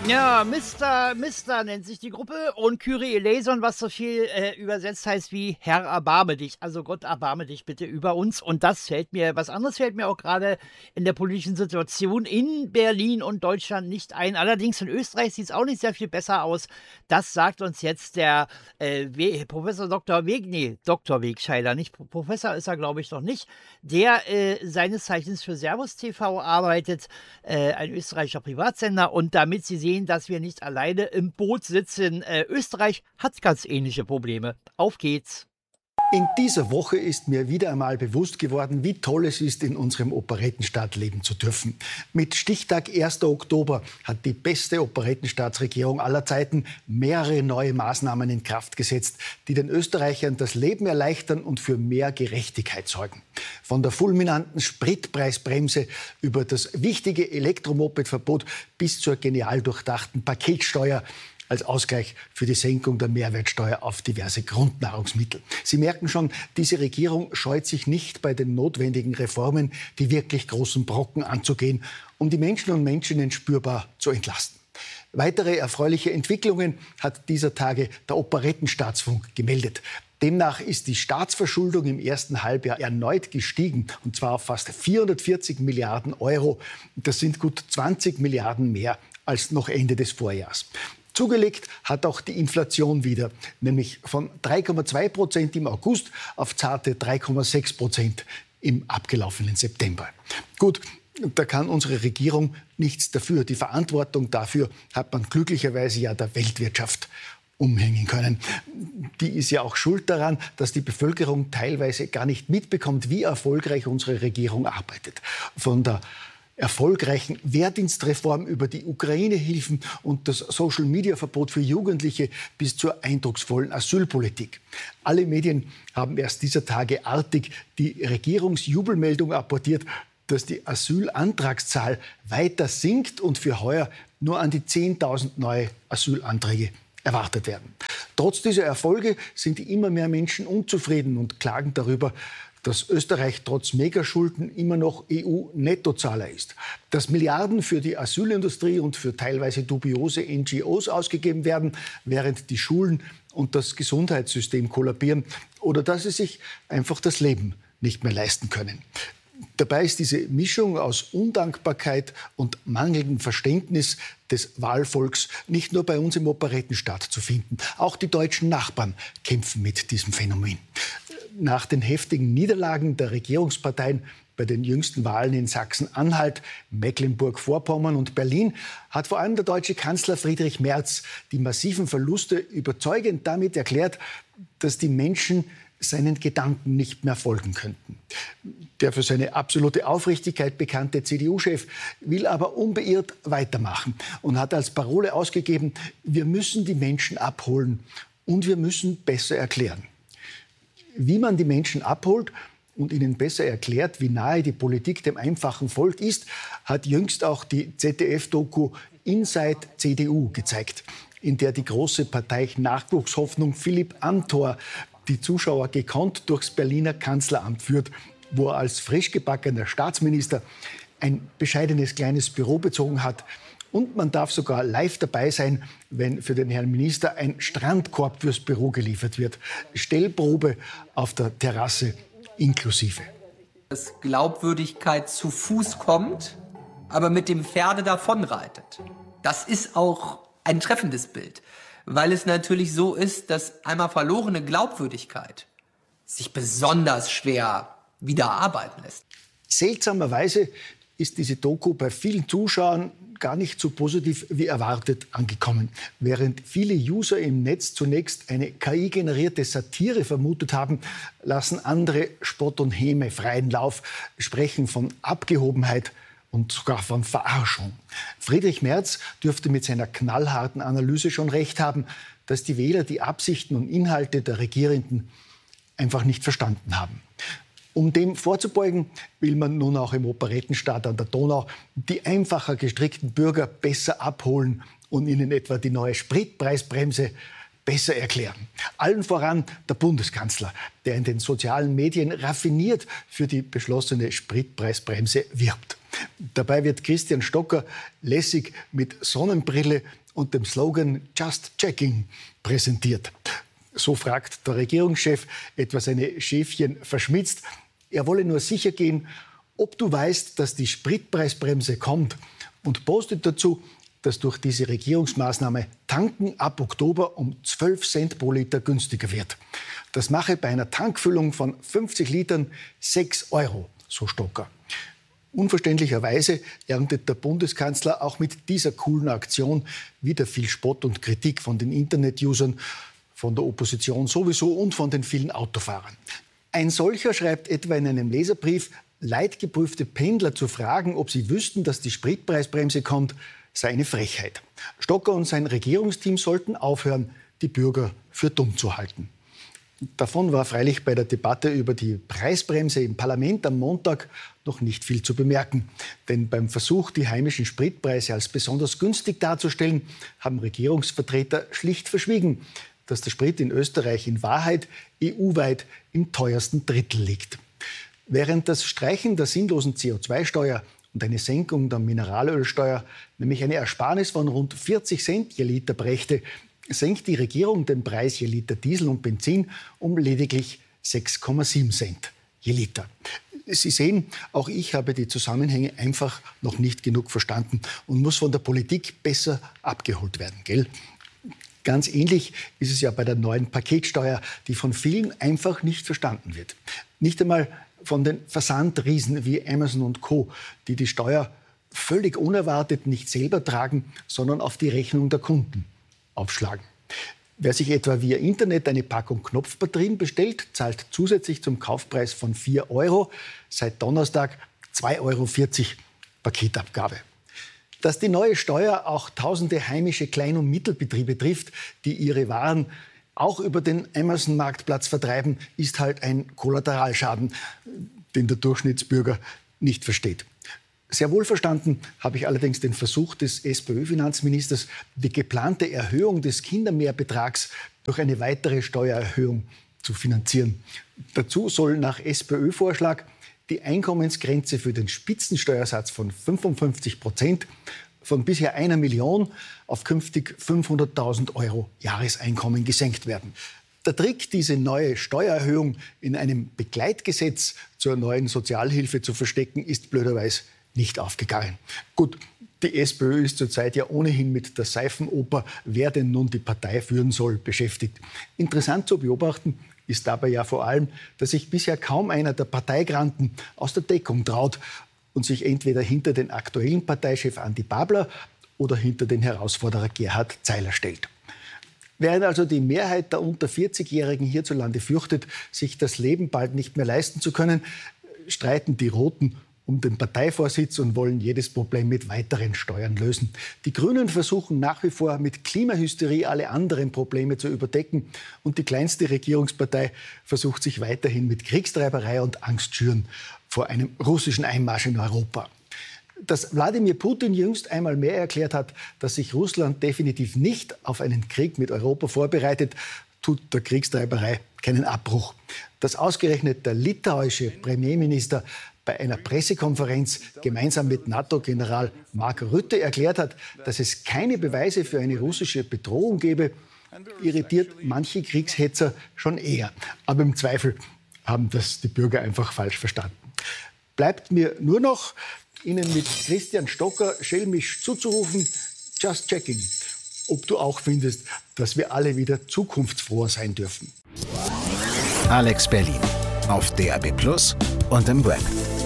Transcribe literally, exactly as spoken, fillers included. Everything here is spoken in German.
Ja, Mister Mister nennt sich die Gruppe und Kyrie eleison, was so viel äh, übersetzt heißt wie Herr, erbarme dich. Also Gott, erbarme dich bitte über uns. Und das fällt mir, was anderes fällt mir auch gerade in der politischen Situation in Berlin und Deutschland nicht ein. Allerdings in Österreich sieht es auch nicht sehr viel besser aus. Das sagt uns jetzt der äh, We- Professor Doktor Weg, nee, Doktor Wegscheider, nicht Pro- Professor ist er, glaube ich, noch nicht, der äh, seines Zeichens für Servus T V arbeitet, äh, ein österreichischer Privatsender. Und damit Sie sehen, dass wir nicht alleine im Boot sitzen. Äh, Österreich hat ganz ähnliche Probleme. Auf geht's. In dieser Woche ist mir wieder einmal bewusst geworden, wie toll es ist, in unserem Operettenstaat leben zu dürfen. Mit Stichtag erster Oktober hat die beste Operettenstaatsregierung aller Zeiten mehrere neue Maßnahmen in Kraft gesetzt, die den Österreichern das Leben erleichtern und für mehr Gerechtigkeit sorgen. Von der fulminanten Spritpreisbremse über das wichtige Elektromopedverbot bis zur genial durchdachten Paketsteuer als Ausgleich für die Senkung der Mehrwertsteuer auf diverse Grundnahrungsmittel. Sie merken schon, diese Regierung scheut sich nicht, bei den notwendigen Reformen die wirklich großen Brocken anzugehen, um die Menschen und Menschenen spürbar zu entlasten. Weitere erfreuliche Entwicklungen hat dieser Tage der Operettenstaatsfunk gemeldet. Demnach ist die Staatsverschuldung im ersten Halbjahr erneut gestiegen, und zwar auf fast vierhundertvierzig Milliarden Euro. Das sind gut zwanzig Milliarden mehr als noch Ende des Vorjahres. Zugelegt hat auch die Inflation wieder, nämlich von drei Komma zwei Prozent im August auf zarte drei Komma sechs Prozent im abgelaufenen September. Gut, da kann unsere Regierung nichts dafür. Die Verantwortung dafür hat man glücklicherweise ja der Weltwirtschaft umhängen können. Die ist ja auch schuld daran, dass die Bevölkerung teilweise gar nicht mitbekommt, wie erfolgreich unsere Regierung arbeitet. Von der erfolgreichen Wehrdienstreform über die Ukraine-Hilfen und das Social-Media-Verbot für Jugendliche bis zur eindrucksvollen Asylpolitik. Alle Medien haben erst dieser Tage artig die Regierungsjubelmeldung apportiert, dass die Asylantragszahl weiter sinkt und für heuer nur an die zehntausend neue Asylanträge erwartet werden. Trotz dieser Erfolge sind immer mehr Menschen unzufrieden und klagen darüber, dass Österreich trotz Megaschulden immer noch E U-Nettozahler ist. Dass Milliarden für die Asylindustrie und für teilweise dubiose N G Os ausgegeben werden, während die Schulen und das Gesundheitssystem kollabieren. Oder dass sie sich einfach das Leben nicht mehr leisten können. Dabei ist diese Mischung aus Undankbarkeit und mangelndem Verständnis des Wahlvolks nicht nur bei uns im Operettenstaat zu finden. Auch die deutschen Nachbarn kämpfen mit diesem Phänomen. Nach den heftigen Niederlagen der Regierungsparteien bei den jüngsten Wahlen in Sachsen-Anhalt, Mecklenburg-Vorpommern und Berlin hat vor allem der deutsche Kanzler Friedrich Merz die massiven Verluste überzeugend damit erklärt, dass die Menschen seinen Gedanken nicht mehr folgen könnten. Der für seine absolute Aufrichtigkeit bekannte C D U-Chef will aber unbeirrt weitermachen und hat als Parole ausgegeben, wir müssen die Menschen abholen und wir müssen besser erklären. Wie man die Menschen abholt und ihnen besser erklärt, wie nahe die Politik dem einfachen Volk ist, hat jüngst auch die Z D F-Doku Inside C D U gezeigt, in der die große Partei-Nachwuchshoffnung Philipp Amthor die Zuschauer gekonnt durchs Berliner Kanzleramt führt, wo er als frisch gebackener Staatsminister ein bescheidenes kleines Büro bezogen hat. Und man darf sogar live dabei sein, wenn für den Herrn Minister ein Strandkorb fürs Büro geliefert wird. Stellprobe auf der Terrasse inklusive. Dass Glaubwürdigkeit zu Fuß kommt, aber mit dem Pferde davonreitet. Das ist auch ein treffendes Bild, weil es natürlich so ist, dass einmal verlorene Glaubwürdigkeit sich besonders schwer wieder erarbeiten lässt. Seltsamerweise ist diese Doku bei vielen Zuschauern gar nicht so positiv wie erwartet angekommen. Während viele User im Netz zunächst eine K I-generierte Satire vermutet haben, lassen andere Spott und Häme freien Lauf, sprechen von Abgehobenheit und sogar von Verarschung. Friedrich Merz dürfte mit seiner knallharten Analyse schon recht haben, dass die Wähler die Absichten und Inhalte der Regierenden einfach nicht verstanden haben. Um dem vorzubeugen, will man nun auch im Operettenstaat an der Donau die einfacher gestrickten Bürger besser abholen und ihnen etwa die neue Spritpreisbremse besser erklären. Allen voran der Bundeskanzler, der in den sozialen Medien raffiniert für die beschlossene Spritpreisbremse wirbt. Dabei wird Christian Stocker lässig mit Sonnenbrille und dem Slogan Just Checking präsentiert. So fragt der Regierungschef etwa seine Schäfchen verschmitzt. Er wolle nur sicher gehen, ob du weißt, dass die Spritpreisbremse kommt, und postet dazu, dass durch diese Regierungsmaßnahme Tanken ab Oktober um zwölf Cent pro Liter günstiger wird. Das mache bei einer Tankfüllung von fünfzig Litern sechs Euro, so Stocker. Unverständlicherweise erntet der Bundeskanzler auch mit dieser coolen Aktion wieder viel Spott und Kritik von den Internet-Usern, von der Opposition sowieso und von den vielen Autofahrern. Ein solcher schreibt etwa in einem Leserbrief, leidgeprüfte Pendler zu fragen, ob sie wüssten, dass die Spritpreisbremse kommt, sei eine Frechheit. Stocker und sein Regierungsteam sollten aufhören, die Bürger für dumm zu halten. Davon war freilich bei der Debatte über die Preisbremse im Parlament am Montag noch nicht viel zu bemerken. Denn beim Versuch, die heimischen Spritpreise als besonders günstig darzustellen, haben Regierungsvertreter schlicht verschwiegen, dass der Sprit in Österreich in Wahrheit E U-weit im teuersten Drittel liegt. Während das Streichen der sinnlosen C O zwei Steuer und eine Senkung der Mineralölsteuer nämlich eine Ersparnis von rund vierzig Cent je Liter brächte, senkt die Regierung den Preis je Liter Diesel und Benzin um lediglich sechs Komma sieben Cent je Liter. Sie sehen, auch ich habe die Zusammenhänge einfach noch nicht genug verstanden und muss von der Politik besser abgeholt werden, gell? Ganz ähnlich ist es ja bei der neuen Paketsteuer, die von vielen einfach nicht verstanden wird. Nicht einmal von den Versandriesen wie Amazon und Co., die die Steuer völlig unerwartet nicht selber tragen, sondern auf die Rechnung der Kunden aufschlagen. Wer sich etwa via Internet eine Packung Knopfbatterien bestellt, zahlt zusätzlich zum Kaufpreis von vier Euro seit Donnerstag zwei Euro vierzig Paketabgabe. Dass die neue Steuer auch tausende heimische Klein- und Mittelbetriebe trifft, die ihre Waren auch über den Amazon-Marktplatz vertreiben, ist halt ein Kollateralschaden, den der Durchschnittsbürger nicht versteht. Sehr wohl verstanden habe ich allerdings den Versuch des SPÖ-Finanzministers, die geplante Erhöhung des Kindermehrbetrags durch eine weitere Steuererhöhung zu finanzieren. Dazu soll nach SPÖ-Vorschlag die Einkommensgrenze für den Spitzensteuersatz von fünfundfünfzig Prozent von bisher einer Million auf künftig fünfhunderttausend Euro Jahreseinkommen gesenkt werden. Der Trick, diese neue Steuererhöhung in einem Begleitgesetz zur neuen Sozialhilfe zu verstecken, ist blöderweise nicht aufgegangen. Gut, die SPÖ ist zurzeit ja ohnehin mit der Seifenoper, wer denn nun die Partei führen soll, beschäftigt. Interessant zu beobachten ist dabei ja vor allem, dass sich bisher kaum einer der Parteigranten aus der Deckung traut und sich entweder hinter den aktuellen Parteichef Andi Babler oder hinter den Herausforderer Gerhard Zeiler stellt. Während also die Mehrheit der unter vierzigjährigen hierzulande fürchtet, sich das Leben bald nicht mehr leisten zu können, streiten die Roten um den Parteivorsitz und wollen jedes Problem mit weiteren Steuern lösen. Die Grünen versuchen nach wie vor mit Klimahysterie alle anderen Probleme zu überdecken. Und die kleinste Regierungspartei versucht sich weiterhin mit Kriegstreiberei und Angstschüren vor einem russischen Einmarsch in Europa. Dass Wladimir Putin jüngst einmal mehr erklärt hat, dass sich Russland definitiv nicht auf einen Krieg mit Europa vorbereitet, tut der Kriegstreiberei keinen Abbruch. Dass ausgerechnet der litauische Premierminister bei einer Pressekonferenz gemeinsam mit NATO-General Mark Rutte erklärt hat, dass es keine Beweise für eine russische Bedrohung gebe, irritiert manche Kriegshetzer schon eher. Aber im Zweifel haben das die Bürger einfach falsch verstanden. Bleibt mir nur noch, Ihnen mit Christian Stocker schelmisch zuzurufen, just checking, ob du auch findest, dass wir alle wieder zukunftsfroher sein dürfen. Alex Berlin auf D A B Plus und im Web.